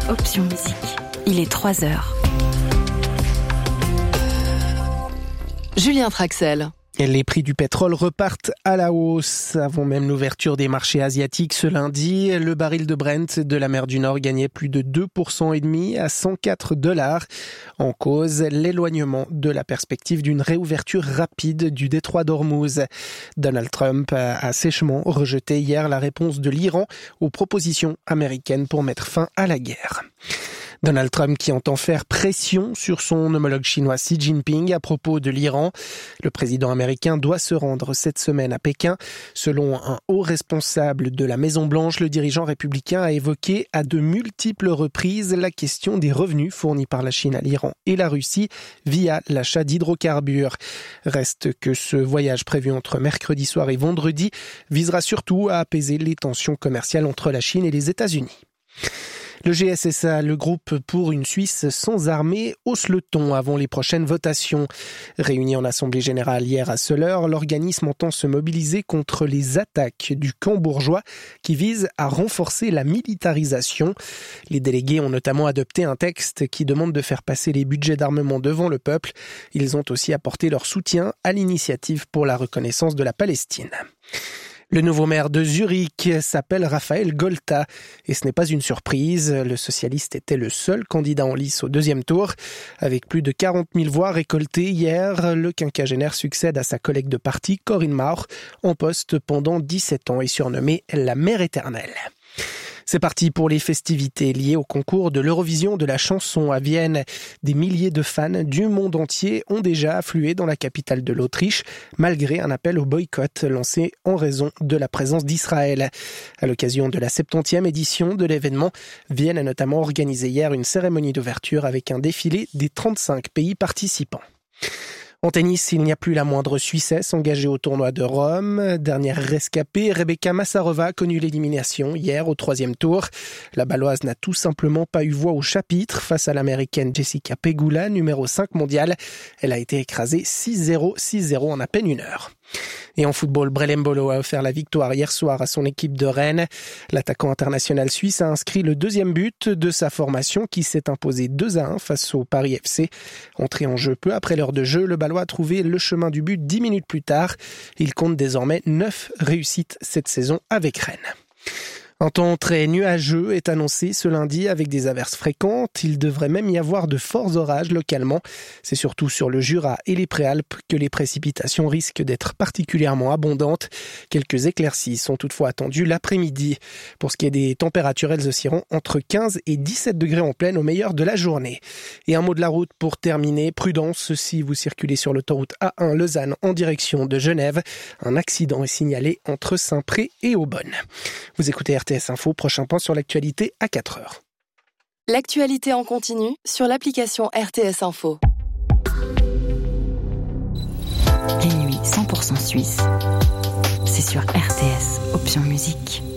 Option Musique. Il est 3h. Julien Traxel. Les prix du pétrole repartent à la hausse. Avant même l'ouverture des marchés asiatiques ce lundi, le baril de Brent de la mer du Nord gagnait plus de 2,5% à $104. En cause, l'éloignement de la perspective d'une réouverture rapide du détroit d'Ormuz. Donald Trump a sèchement rejeté hier la réponse de l'Iran aux propositions américaines pour mettre fin à la guerre. Donald Trump qui entend faire pression sur son homologue chinois Xi Jinping à propos de l'Iran. Le président américain doit se rendre cette semaine à Pékin. Selon un haut responsable de la Maison-Blanche, le dirigeant républicain a évoqué à de multiples reprises la question des revenus fournis par la Chine à l'Iran et la Russie via l'achat d'hydrocarbures. Reste que ce voyage prévu entre mercredi soir et vendredi visera surtout à apaiser les tensions commerciales entre la Chine et les États-Unis. Le GSSA, le groupe pour une Suisse sans armée, hausse le ton avant les prochaines votations. Réuni en Assemblée générale hier à Soleure, l'organisme entend se mobiliser contre les attaques du camp bourgeois qui visent à renforcer la militarisation. Les délégués ont notamment adopté un texte qui demande de faire passer les budgets d'armement devant le peuple. Ils ont aussi apporté leur soutien à l'initiative pour la reconnaissance de la Palestine. Le nouveau maire de Zurich s'appelle Raphaël Golta et ce n'est pas une surprise. Le socialiste était le seul candidat en lice au deuxième tour. Avec plus de 40 000 voix récoltées hier, le quinquagénaire succède à sa collègue de parti, Corinne Mauch, en poste pendant 17 ans et surnommée la mère éternelle. C'est parti pour les festivités liées au concours de l'Eurovision de la chanson à Vienne. Des milliers de fans du monde entier ont déjà afflué dans la capitale de l'Autriche, malgré un appel au boycott lancé en raison de la présence d'Israël. À l'occasion de la 70e édition de l'événement, Vienne a notamment organisé hier une cérémonie d'ouverture avec un défilé des 35 pays participants. En tennis, il n'y a plus la moindre Suissesse engagée au tournoi de Rome. Dernière rescapée, Rebecca Massarova a connu l'élimination hier au troisième tour. La Baloise n'a tout simplement pas eu voix au chapitre face à l'Américaine Jessica Pegula, numéro 5 mondiale. Elle a été écrasée 6-0, 6-0 en à peine une heure. Et en football, Brelem Bolo a offert la victoire hier soir à son équipe de Rennes. L'attaquant international suisse a inscrit le deuxième but de sa formation qui s'est imposé 2-1 face au Paris FC. Entré en jeu peu après l'heure de jeu, le Balois a trouvé le chemin du but 10 minutes plus tard. Il compte désormais 9 réussites cette saison avec Rennes. Un temps très nuageux est annoncé ce lundi avec des averses fréquentes. Il devrait même y avoir de forts orages localement. C'est surtout sur le Jura et les Préalpes que les précipitations risquent d'être particulièrement abondantes. Quelques éclaircies sont toutefois attendues l'après-midi. Pour ce qui est des températures, elles oscilleront entre 15 et 17 degrés en pleine au meilleur de la journée. Et un mot de la route pour terminer. Prudence si vous circulez sur l'autoroute A1 Lausanne en direction de Genève. Un accident est signalé entre Saint-Pré et Aubonne. Vous écoutez RTS Info, prochain point sur l'actualité à 4h. L'actualité en continu sur l'application RTS Info. Les nuits 100% suisses, c'est sur RTS Option Musique.